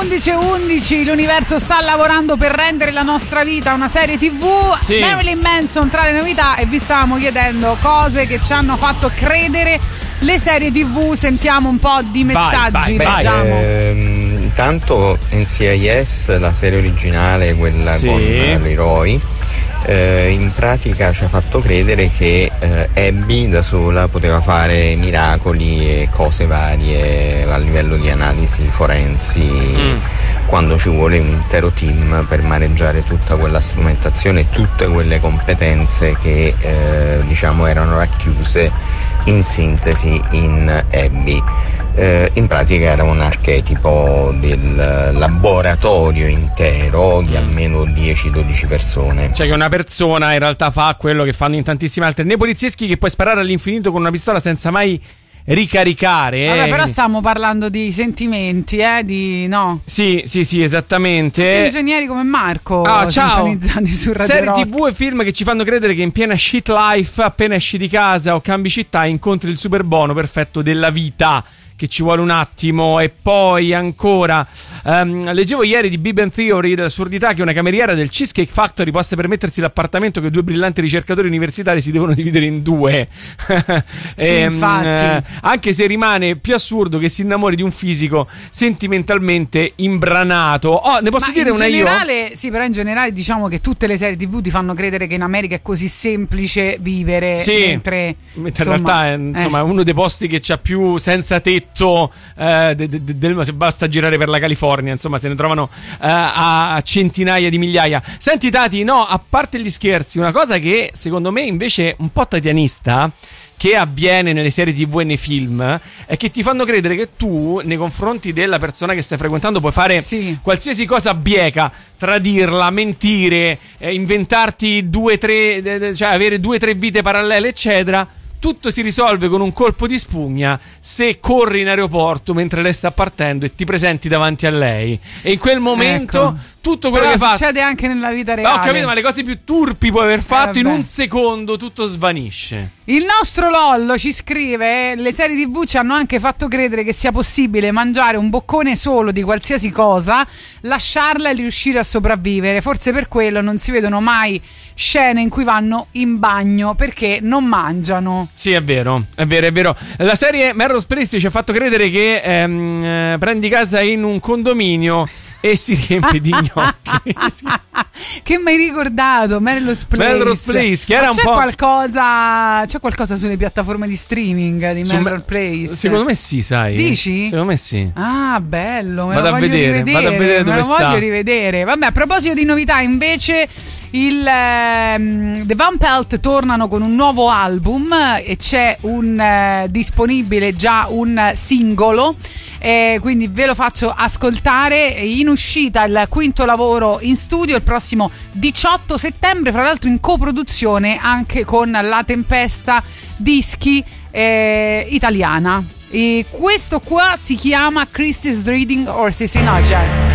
11:11, l'universo sta lavorando per rendere la nostra vita una serie TV. Sì. Marilyn Manson tra le novità, e vi stavamo chiedendo cose che ci hanno fatto credere le serie TV. Sentiamo un po' di messaggi. Intanto NCIS, la serie originale, quella sì, con Leroy, in pratica ci ha fatto credere che Abby da sola poteva fare miracoli e cose varie a livello di analisi forensi, quando ci vuole un intero team per maneggiare tutta quella strumentazione e tutte quelle competenze che diciamo erano racchiuse in sintesi in Abby. In pratica era un archetipo del laboratorio intero di almeno 10-12 persone. Cioè che una persona in realtà fa quello che fanno in tantissime altre. Nei polizieschi che puoi sparare all'infinito con una pistola senza mai ricaricare. Vabbè, però stiamo parlando di sentimenti, no? Sì, esattamente. Tutti ingegneri come Marco, ciao. sintonizzati su Radio Serie Rock. TV e film che ci fanno credere che in piena shit life, appena esci di casa o cambi città, incontri il super bono perfetto della vita, che ci vuole un attimo. E poi ancora leggevo ieri di Big Bang Theory, dell'assurdità che una cameriera del Cheesecake Factory possa permettersi l'appartamento che due brillanti ricercatori universitari si devono dividere in due. Sì, infatti. Anche se rimane più assurdo che si innamori di un fisico sentimentalmente imbranato. Ne posso dire una generale, io? Sì, però in generale diciamo che tutte le serie TV ti fanno credere che in America è così semplice vivere, sì, mentre in realtà è uno dei posti che c'ha più senza tetto se basta girare per la California, insomma, se ne trovano a centinaia di migliaia. Senti Tati, a parte gli scherzi, una cosa che secondo me invece è un po' tatianista, che avviene nelle serie TV e nei film, è che ti fanno credere che tu, nei confronti della persona che stai frequentando, puoi fare qualsiasi cosa bieca, tradirla, mentire, inventarti avere 2-3 vite parallele, eccetera. Tutto si risolve con un colpo di spugna se corri in aeroporto mentre lei sta partendo e ti presenti davanti a lei. E in quel momento tutto quello che fa succede anche nella vita reale. Ho capito, ma le cose più turpi puoi aver fatto in un secondo tutto svanisce. Il nostro Lollo ci scrive: le serie TV ci hanno anche fatto credere che sia possibile mangiare un boccone solo di qualsiasi cosa, lasciarla e riuscire a sopravvivere. Forse per quello non si vedono mai scene in cui vanno in bagno, perché non mangiano. Sì, è vero. La serie Melrose Place ci ha fatto credere che prendi casa in un condominio e si riempie di gnocchi. Che mi hai ricordato? Melrose Place, che era un po'. C'è qualcosa sulle piattaforme di streaming di Melrose Place? Secondo me sì, sai. Dici? Secondo me sì. Ah, bello. Vado a vedere dove sta. Voglio rivedere. Vabbè, a proposito di novità, invece, The Van Pelt tornano con un nuovo album e c'è disponibile già un singolo. Quindi ve lo faccio ascoltare. In uscita il quinto lavoro in studio il prossimo 18 settembre, fra l'altro in coproduzione anche con La Tempesta Dischi italiana, e questo qua si chiama Christie's Reading Horses in Asia.